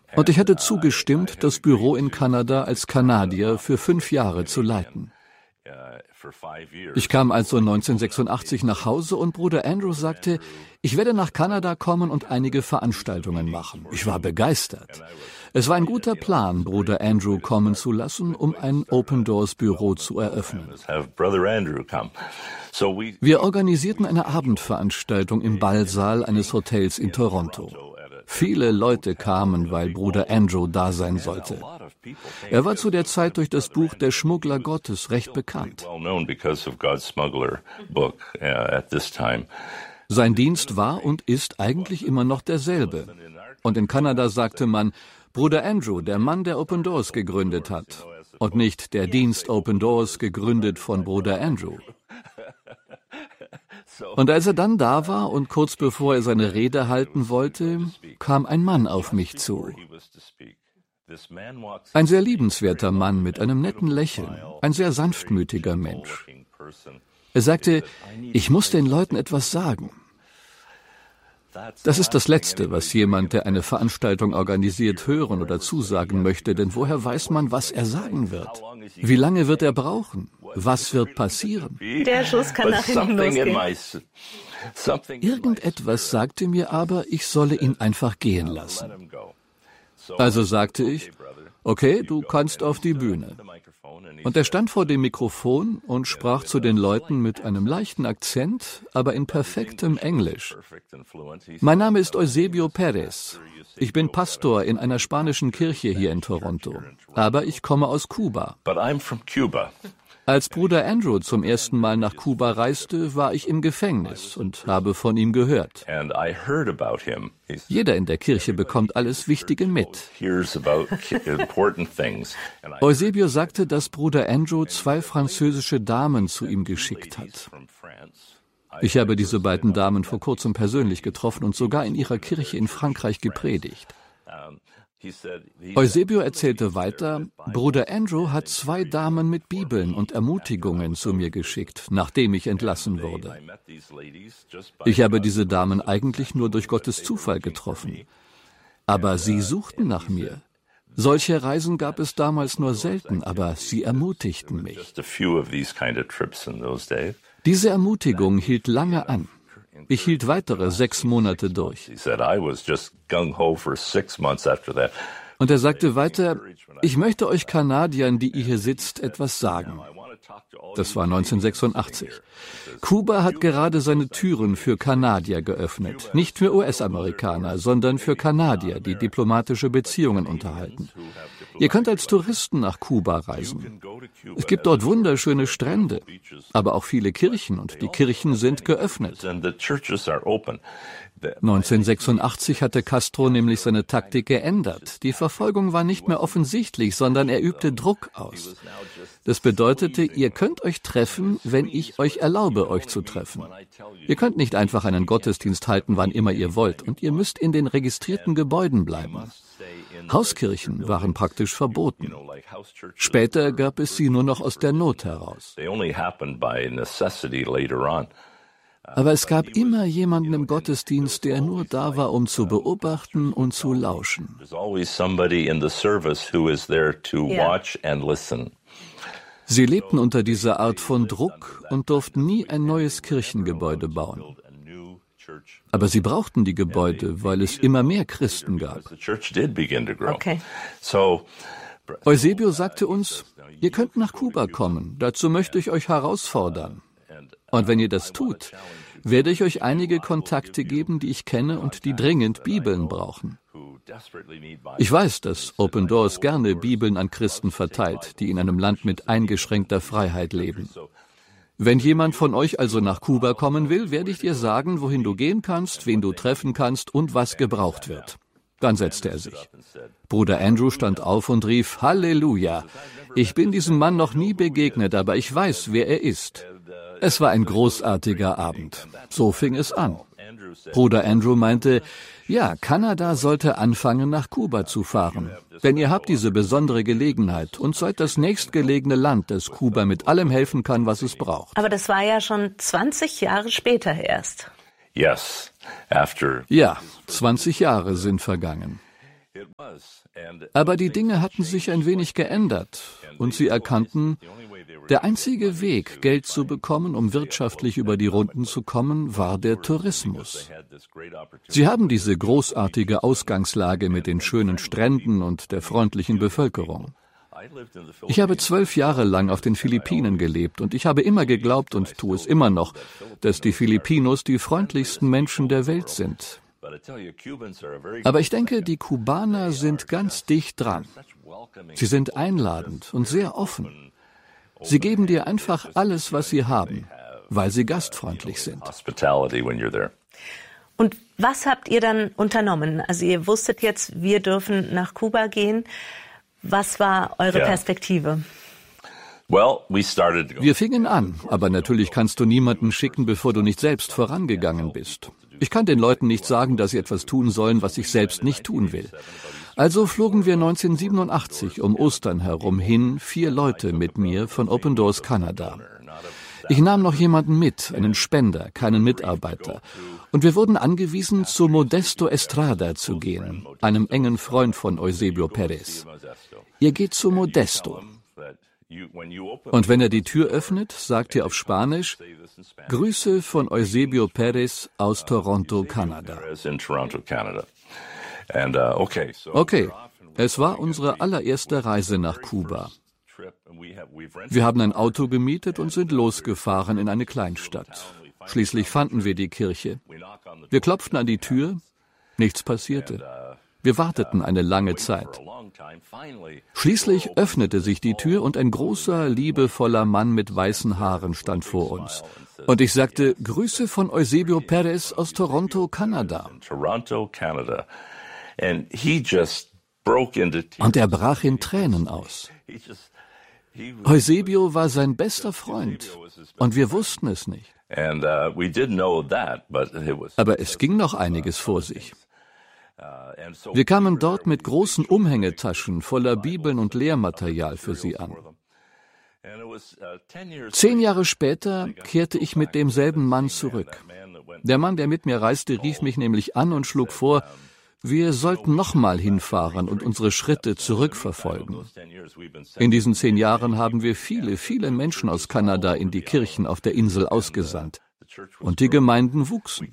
Und ich hatte zugestimmt, das Büro in Kanada als Kanadier für 5 Jahre zu leiten. Ich kam also 1986 nach Hause und Bruder Andrew sagte, ich werde nach Kanada kommen und einige Veranstaltungen machen. Ich war begeistert. Es war ein guter Plan, Bruder Andrew kommen zu lassen, um ein Open Doors Büro zu eröffnen. Wir organisierten eine Abendveranstaltung im Ballsaal eines Hotels in Toronto. Viele Leute kamen, weil Bruder Andrew da sein sollte. Er war zu der Zeit durch das Buch Der Schmuggler Gottes recht bekannt. Sein Dienst war und ist eigentlich immer noch derselbe. Und in Kanada sagte man, Bruder Andrew, der Mann, der Open Doors gegründet hat. Und nicht der Dienst Open Doors, gegründet von Bruder Andrew. Und als er dann da war und kurz bevor er seine Rede halten wollte, kam ein Mann auf mich zu. Ein sehr liebenswerter Mann mit einem netten Lächeln, ein sehr sanftmütiger Mensch. Er sagte, ich muss den Leuten etwas sagen. Das ist das Letzte, was jemand, der eine Veranstaltung organisiert, hören oder zusagen möchte, denn woher weiß man, was er sagen wird? Wie lange wird er brauchen? Was wird passieren? Der Schuss kann nach hinten losgehen. Irgendetwas sagte mir aber, ich solle ihn einfach gehen lassen. Also sagte ich, okay, du kannst auf die Bühne. Und er stand vor dem Mikrofon und sprach zu den Leuten mit einem leichten Akzent, aber in perfektem Englisch. Mein Name ist Eusebio Perez. Ich bin Pastor in einer spanischen Kirche hier in Toronto, aber ich komme aus Kuba. Als Bruder Andrew zum ersten Mal nach Kuba reiste, war ich im Gefängnis und habe von ihm gehört. Jeder in der Kirche bekommt alles Wichtige mit. Eusebio sagte, dass Bruder Andrew 2 französische Damen zu ihm geschickt hat. Ich habe diese beiden Damen vor kurzem persönlich getroffen und sogar in ihrer Kirche in Frankreich gepredigt. Eusebio erzählte weiter, Bruder Andrew hat 2 Damen mit Bibeln und Ermutigungen zu mir geschickt, nachdem ich entlassen wurde. Ich habe diese Damen eigentlich nur durch Gottes Zufall getroffen. Aber sie suchten nach mir. Solche Reisen gab es damals nur selten, aber sie ermutigten mich. Diese Ermutigung hielt lange an. Ich hielt weitere 6 Monate durch. Und er sagte weiter, ich möchte euch Kanadiern, die ihr hier sitzt, etwas sagen. Das war 1986. Kuba hat gerade seine Türen für Kanadier geöffnet. Nicht für US-Amerikaner, sondern für Kanadier, die diplomatische Beziehungen unterhalten. Ihr könnt als Touristen nach Kuba reisen. Es gibt dort wunderschöne Strände, aber auch viele Kirchen und die Kirchen sind geöffnet. 1986 hatte Castro nämlich seine Taktik geändert. Die Verfolgung war nicht mehr offensichtlich, sondern er übte Druck aus. Das bedeutete, ihr könnt euch treffen, wenn ich euch erlaube, euch zu treffen. Ihr könnt nicht einfach einen Gottesdienst halten, wann immer ihr wollt, und ihr müsst in den registrierten Gebäuden bleiben. Hauskirchen waren praktisch verboten. Später gab es sie nur noch aus der Not heraus. Aber es gab immer jemanden im Gottesdienst, der nur da war, um zu beobachten und zu lauschen. Sie lebten unter dieser Art von Druck und durften nie ein neues Kirchengebäude bauen. Aber sie brauchten die Gebäude, weil es immer mehr Christen gab. Okay. Eusebio sagte uns, ihr könnt nach Kuba kommen, dazu möchte ich euch herausfordern. Und wenn ihr das tut, werde ich euch einige Kontakte geben, die ich kenne und die dringend Bibeln brauchen. Ich weiß, dass Open Doors gerne Bibeln an Christen verteilt, die in einem Land mit eingeschränkter Freiheit leben. Wenn jemand von euch also nach Kuba kommen will, werde ich dir sagen, wohin du gehen kannst, wen du treffen kannst und was gebraucht wird. Dann setzte er sich. Bruder Andrew stand auf und rief, Halleluja! Ich bin diesem Mann noch nie begegnet, aber ich weiß, wer er ist. Es war ein großartiger Abend. So fing es an. Bruder Andrew meinte, ja, Kanada sollte anfangen, nach Kuba zu fahren. Denn ihr habt diese besondere Gelegenheit und seid das nächstgelegene Land, das Kuba mit allem helfen kann, was es braucht. Aber das war ja schon 20 Jahre später erst. Ja, 20 Jahre sind vergangen. Aber die Dinge hatten sich ein wenig geändert und sie erkannten, der einzige Weg, Geld zu bekommen, um wirtschaftlich über die Runden zu kommen, war der Tourismus. Sie haben diese großartige Ausgangslage mit den schönen Stränden und der freundlichen Bevölkerung. Ich habe 12 Jahre lang auf den Philippinen gelebt und ich habe immer geglaubt und tue es immer noch, dass die Filipinos die freundlichsten Menschen der Welt sind. Aber ich denke, die Kubaner sind ganz dicht dran. Sie sind einladend und sehr offen. Sie geben dir einfach alles, was sie haben, weil sie gastfreundlich sind. Und was habt ihr dann unternommen? Also ihr wusstet jetzt, wir dürfen nach Kuba gehen. Was war eure Perspektive? Wir fingen an, aber natürlich kannst du niemanden schicken, bevor du nicht selbst vorangegangen bist. Ich kann den Leuten nicht sagen, dass sie etwas tun sollen, was ich selbst nicht tun will. Also flogen wir 1987 um Ostern herum hin, 4 Leute mit mir von Open Doors Kanada. Ich nahm noch jemanden mit, einen Spender, keinen Mitarbeiter. Und wir wurden angewiesen, zu Modesto Estrada zu gehen, einem engen Freund von Eusebio Perez. Ihr geht zu Modesto. Und wenn er die Tür öffnet, sagt er auf Spanisch, Grüße von Eusebio Perez aus Toronto, Kanada. Okay, es war unsere allererste Reise nach Kuba. Wir haben ein Auto gemietet und sind losgefahren in eine Kleinstadt. Schließlich fanden wir die Kirche. Wir klopften an die Tür, nichts passierte. Wir warteten eine lange Zeit. Schließlich öffnete sich die Tür und ein großer, liebevoller Mann mit weißen Haaren stand vor uns. Und ich sagte, Grüße von Eusebio Perez aus Toronto, Kanada. Und er brach in Tränen aus. Eusebio war sein bester Freund und wir wussten es nicht. Aber es ging noch einiges vor sich. Wir kamen dort mit großen Umhängetaschen voller Bibeln und Lehrmaterial für sie an. 10 Jahre später kehrte ich mit demselben Mann zurück. Der Mann, der mit mir reiste, rief mich nämlich an und schlug vor, wir sollten nochmal hinfahren und unsere Schritte zurückverfolgen. In diesen 10 Jahren haben wir viele, viele Menschen aus Kanada in die Kirchen auf der Insel ausgesandt. Und die Gemeinden wuchsen.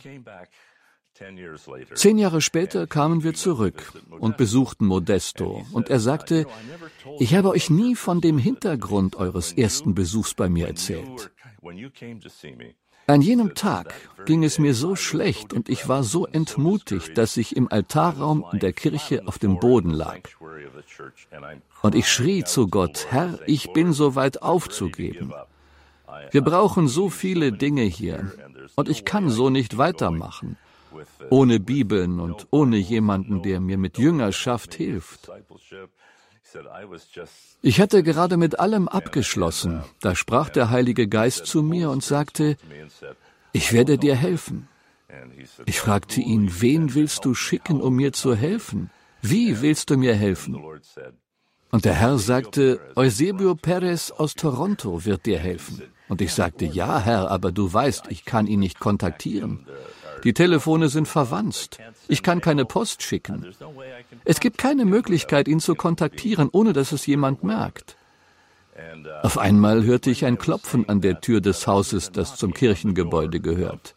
10 Jahre später kamen wir zurück und besuchten Modesto. Und er sagte, ich habe euch nie von dem Hintergrund eures ersten Besuchs bei mir erzählt. An jenem Tag ging es mir so schlecht und ich war so entmutigt, dass ich im Altarraum in der Kirche auf dem Boden lag. Und ich schrie zu Gott, Herr, ich bin so weit aufzugeben. Wir brauchen so viele Dinge hier und ich kann so nicht weitermachen. Ohne Bibeln und ohne jemanden, der mir mit Jüngerschaft hilft. Ich hatte gerade mit allem abgeschlossen. Da sprach der Heilige Geist zu mir und sagte, ich werde dir helfen. Ich fragte ihn, wen willst du schicken, um mir zu helfen? Wie willst du mir helfen? Und der Herr sagte, Eusebio Perez aus Toronto wird dir helfen. Und ich sagte, ja, Herr, aber du weißt, ich kann ihn nicht kontaktieren. Die Telefone sind verwanzt. Ich kann keine Post schicken. Es gibt keine Möglichkeit, ihn zu kontaktieren, ohne dass es jemand merkt. Auf einmal hörte ich ein Klopfen an der Tür des Hauses, das zum Kirchengebäude gehört.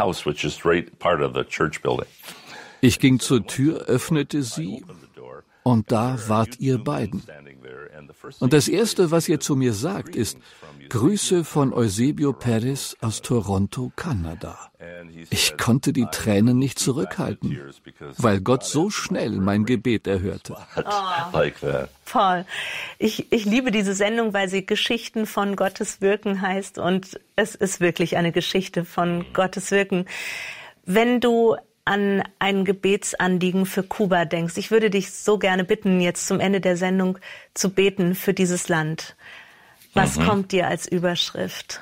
Ich ging zur Tür, öffnete sie, und da wart ihr beiden. Und das Erste, was ihr zu mir sagt, ist, Grüße von Eusebio Perez aus Toronto, Kanada. Ich konnte die Tränen nicht zurückhalten, weil Gott so schnell mein Gebet erhörte. Paul, ich liebe diese Sendung, weil sie Geschichten von Gottes Wirken heißt und es ist wirklich eine Geschichte von Gottes Wirken. Wenn du an ein Gebetsanliegen für Kuba denkst, ich würde dich so gerne bitten, jetzt zum Ende der Sendung zu beten für dieses Land. Was kommt dir als Überschrift?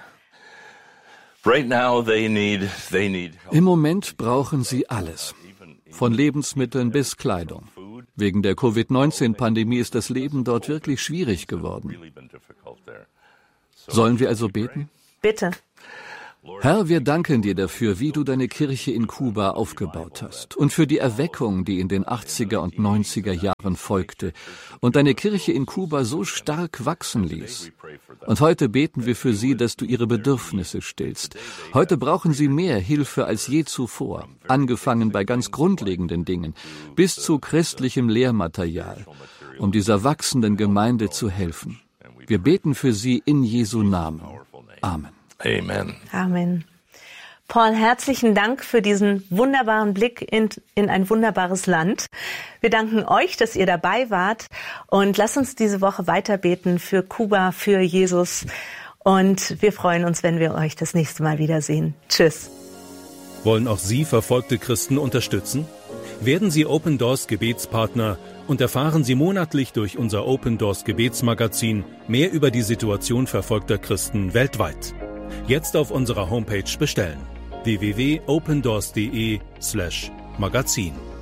Im Moment brauchen sie alles, von Lebensmitteln bis Kleidung. Wegen der Covid-19-Pandemie ist das Leben dort wirklich schwierig geworden. Sollen wir also beten? Bitte. Herr, wir danken dir dafür, wie du deine Kirche in Kuba aufgebaut hast und für die Erweckung, die in den 80er und 90er Jahren folgte und deine Kirche in Kuba so stark wachsen ließ. Und heute beten wir für sie, dass du ihre Bedürfnisse stillst. Heute brauchen sie mehr Hilfe als je zuvor, angefangen bei ganz grundlegenden Dingen bis zu christlichem Lehrmaterial, um dieser wachsenden Gemeinde zu helfen. Wir beten für sie in Jesu Namen. Amen. Amen. Amen. Paul, herzlichen Dank für diesen wunderbaren Blick in ein wunderbares Land. Wir danken euch, dass ihr dabei wart, und lasst uns diese Woche weiter beten für Kuba, für Jesus, und wir freuen uns, wenn wir euch das nächste Mal wiedersehen. Tschüss. Wollen auch Sie verfolgte Christen unterstützen? Werden Sie Open Doors Gebetspartner und erfahren Sie monatlich durch unser Open Doors Gebetsmagazin mehr über die Situation verfolgter Christen weltweit. Jetzt auf unserer Homepage bestellen: www.opendoors.de/magazin.